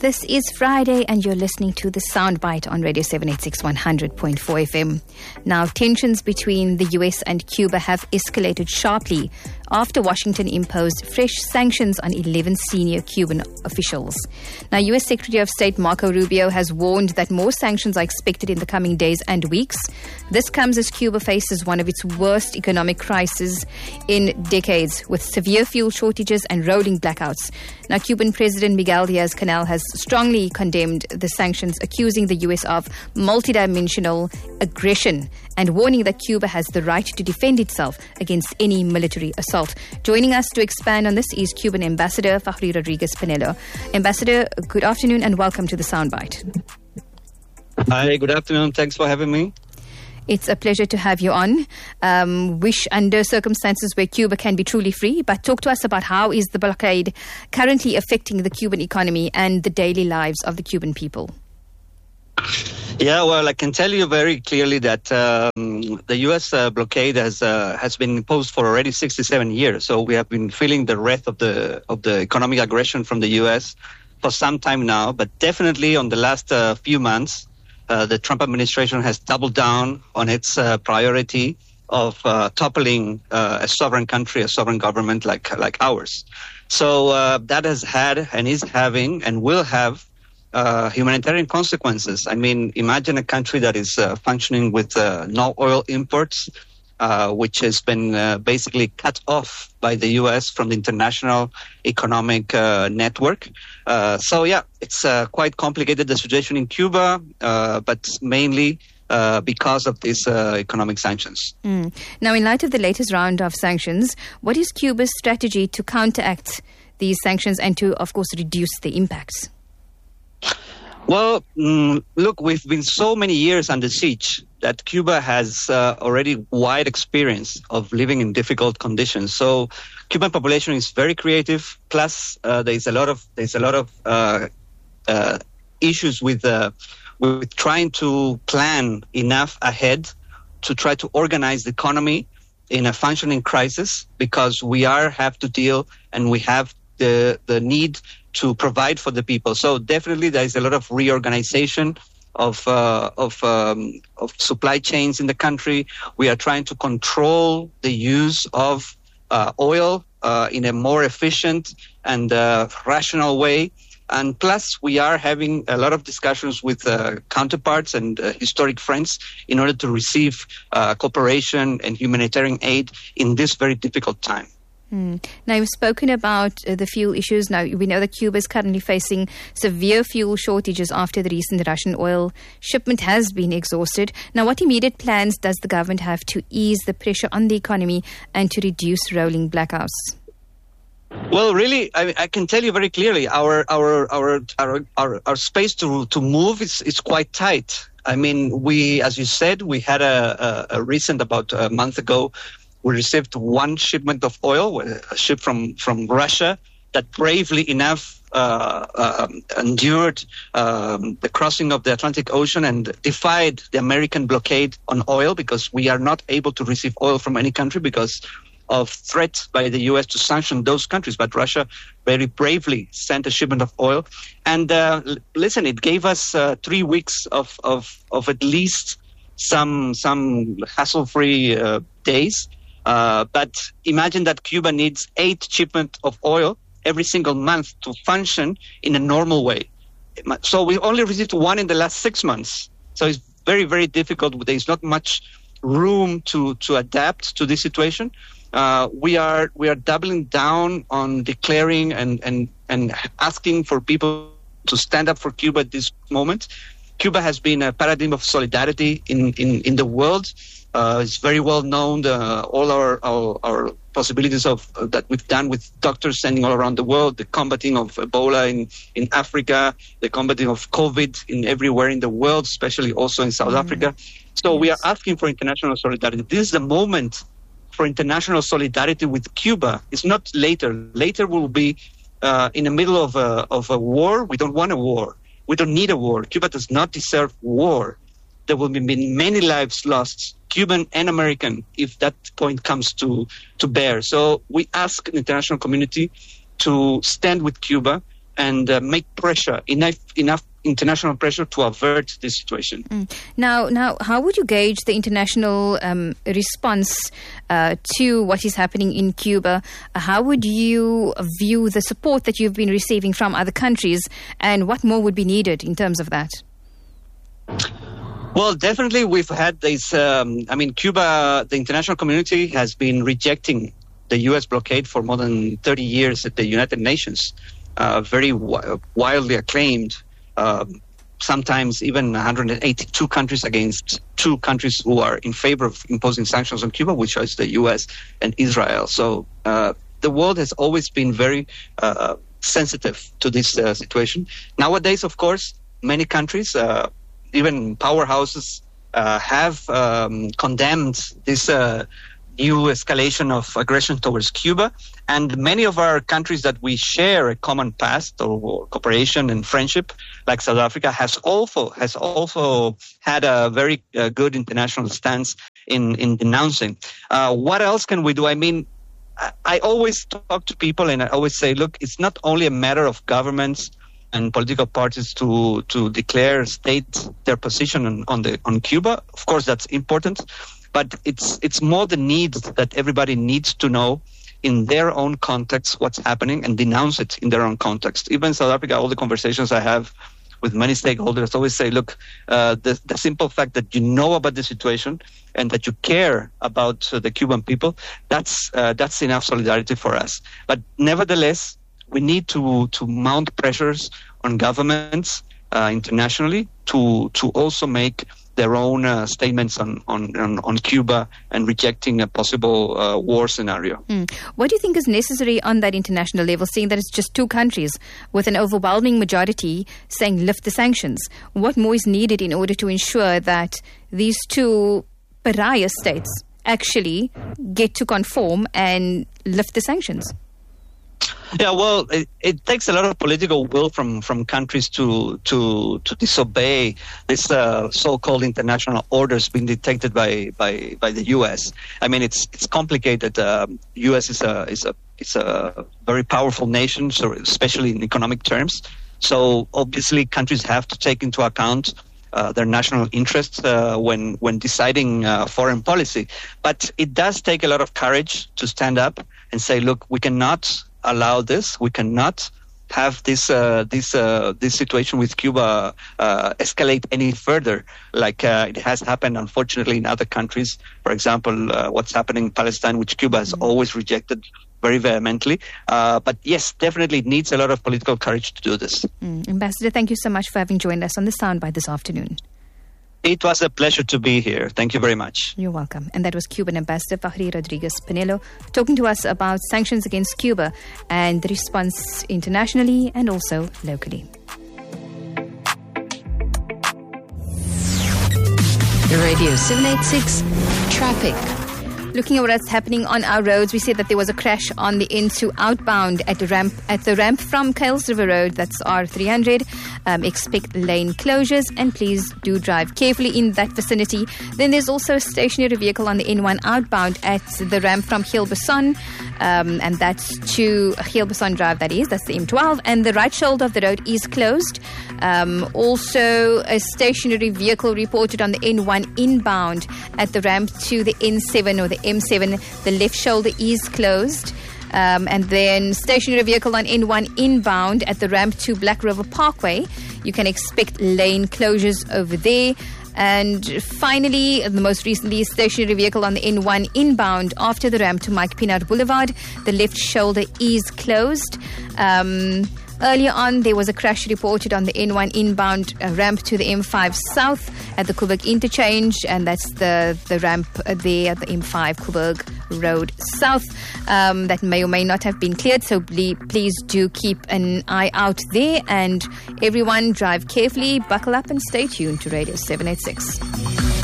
This is Friday and you're listening to the Soundbite on Radio 786 100.4 FM. Now, tensions between the US and Cuba have escalated sharply after Washington imposed fresh sanctions on 11 senior Cuban officials. Now, US Secretary of State Marco Rubio has warned that more sanctions are expected in the coming days and weeks. This comes as Cuba faces one of its worst economic crises in decades, with severe fuel shortages and rolling blackouts. Now, Cuban President Miguel Diaz-Canel has strongly condemned the sanctions, accusing the US of multidimensional aggression and warning that Cuba has the right to defend itself against any military assault. Joining us to expand on this is Cuban Ambassador Fakhry Rodriguez-Pinelo. Ambassador, good afternoon and welcome to the Soundbite. Hi, good afternoon. Thanks for having me. It's a pleasure to have you on. Wish under circumstances where Cuba can be truly free, but talk to us about how is the blockade currently affecting the Cuban economy and the daily lives of the Cuban people? Yeah, well, I can tell you very clearly that the U.S. blockade has been imposed for already 67 years. So we have been feeling the wrath of the economic aggression from the U.S. for some time now. But definitely on the last few months, the Trump administration has doubled down on its priority of toppling a sovereign country, a sovereign government like ours. So that has had and is having and will have humanitarian consequences. I mean, imagine a country that is functioning with no oil imports, which has been basically cut off by the U.S. from the international economic network. So, yeah, it's quite complicated, the situation in Cuba, but mainly because of these economic sanctions. Now, in light of the latest round of sanctions, what is Cuba's strategy to counteract these sanctions and to, of course, reduce the impacts? Well, look, we've been so many years under siege that Cuba has already wide experience of living in difficult conditions. So, Cuban population is very creative. Plus, there's a lot of issues with trying to plan enough ahead to try to organize the economy in a functioning crisis, because we have to deal and we have the need to provide for the people. So definitely there is a lot of reorganization of supply chains in the country. We are trying to control the use of oil in a more efficient and rational way. And plus, we are having a lot of discussions with counterparts and historic friends in order to receive cooperation and humanitarian aid in this very difficult time. Now, you've spoken about the fuel issues. Now, we know that Cuba is currently facing severe fuel shortages after the recent Russian oil shipment has been exhausted. Now, what immediate plans does the government have to ease the pressure on the economy and to reduce rolling blackouts? Well, really, I can tell you very clearly, our space to move is quite tight. I mean, as you said, we had a recent, about a month ago, we received one shipment of oil, a ship from Russia that bravely enough endured the crossing of the Atlantic Ocean and defied the American blockade on oil, because we are not able to receive oil from any country because of threats by the U.S. to sanction those countries. But Russia very bravely sent a shipment of oil. And listen, it gave us 3 weeks of at least some hassle-free days. But imagine that Cuba needs 8 shipments of oil every single month to function in a normal way. So we only received one in the last 6 months. So it's very, very difficult. There's not much room to adapt to this situation. We are doubling down on declaring and asking for people to stand up for Cuba at this moment. Cuba has been a paradigm of solidarity in the world. It's very well known, all our possibilities that we've done with doctors sending all around the world, the combating of Ebola in Africa, the combating of COVID everywhere in the world, especially also in South Africa. So we are asking for international solidarity. This is the moment for international solidarity with Cuba. It's not later. Later we'll be in the middle of a war. We don't want a war. We don't need a war. Cuba does not deserve war. There will be many lives lost, Cuban and American, if that point comes to bear. So we ask the international community to stand with Cuba and make pressure, enough international pressure to avert this situation. Now, how would you gauge the international response to what is happening in Cuba? How would you view the support that you've been receiving from other countries, and what more would be needed in terms of that? Well, definitely we've had this, Cuba, the international community has been rejecting the U.S. blockade for more than 30 years at the United Nations, very wildly acclaimed. Sometimes even 182 countries against 2 countries who are in favor of imposing sanctions on Cuba, which is the U.S. and Israel. So the world has always been very sensitive to this situation. Nowadays, of course, many countries, even powerhouses, have condemned this new escalation of aggression towards Cuba. And many of our countries that we share a common past or cooperation and friendship, like South Africa, has also had a very good international stance in denouncing. What else can we do? I mean, I always talk to people and I always say, look, it's not only a matter of governments and political parties to state their position on Cuba. Of course, that's important. But it's more the need that everybody needs to know in their own context what's happening and denounce it in their own context. Even in South Africa, all the conversations I have with many stakeholders always say, look, the simple fact that you know about the situation and that you care about the Cuban people, that's enough solidarity for us. But nevertheless, we need to mount pressures on governments internationally to also make their own statements on Cuba and rejecting a possible war scenario. What do you think is necessary on that international level, seeing that it's just 2 countries with an overwhelming majority saying lift the sanctions? What more is needed in order to ensure that these 2 pariah states actually get to conform and lift the sanctions? Yeah, well, it takes a lot of political will from countries to disobey this so-called international orders being dictated by the U.S. I mean, it's complicated. U.S. is a very powerful nation, so especially in economic terms. So obviously, countries have to take into account their national interests when deciding foreign policy. But it does take a lot of courage to stand up and say, look, we cannot allow this. We cannot have this situation with Cuba escalate any further, like it has happened, unfortunately, in other countries. For example, what's happening in Palestine, which Cuba has always rejected very vehemently. But yes, definitely it needs a lot of political courage to do this. Ambassador, thank you so much for having joined us on the Soundbite this afternoon. It was a pleasure to be here. Thank you very much. You're welcome. And that was Cuban Ambassador Fakhri Rodriguez Pinelo talking to us about sanctions against Cuba and the response internationally and also locally. Radio 786 Traffic. Looking at what's happening on our roads, we said that there was a crash on the N2 outbound at the ramp from Kales River Road. That's R300. Expect lane closures and please do drive carefully in that vicinity. Then there's also a stationary vehicle on the N1 outbound at the ramp from Hilbeson, and that's to Hilbeson Drive, that is. That's the M12. And the right shoulder of the road is closed. Also, a stationary vehicle reported on the N1 inbound at the ramp to the N7 or the M7. The left shoulder is closed. And then stationary vehicle on N1 inbound at the ramp to Black River Parkway. You can expect lane closures over there. And finally, the most recently, stationary vehicle on the N1 inbound after the ramp to Mike Pinard Boulevard. The left shoulder is closed. Earlier on, there was a crash reported on the N1 inbound ramp to the M5 South at the Coburg interchange, and that's the ramp there at the M5 Coburg Road South. That may or may not have been cleared, so please do keep an eye out there. And everyone, drive carefully, buckle up, and stay tuned to Radio 786.